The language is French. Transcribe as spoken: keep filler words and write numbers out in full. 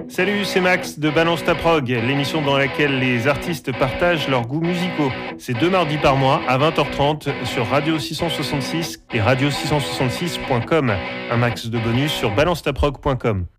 Salut, c'est Max de Balance ta prog, l'émission dans laquelle les artistes partagent leurs goûts musicaux. C'est deux mardis par mois à vingt heures trente sur Radio six cent soixante-six et radio six cent soixante-six point com. Un max de bonus sur balance ta prog point com.